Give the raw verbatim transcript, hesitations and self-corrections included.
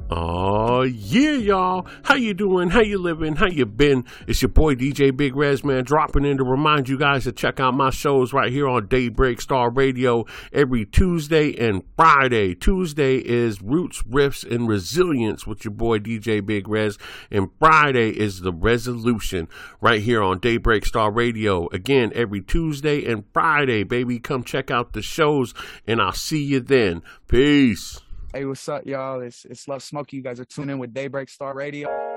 Oh yeah, y'all. How you doing? How you living? How you been? It's your boy D J Big Rez, man, dropping in to remind you guys to check out my shows right here on Daybreak Star Radio every Tuesday and Friday. Tuesday is Roots, Riffs, and Resilience with your boy D J Big Rez, and Friday is The Resolution right here on Daybreak Star Radio. Again, every Tuesday and Friday, baby. Come check out the shows, and I'll see you then. Peace. Hey, what's up, y'all? It's it's Love Smokey. You guys are tuning in with Daybreak Star Radio.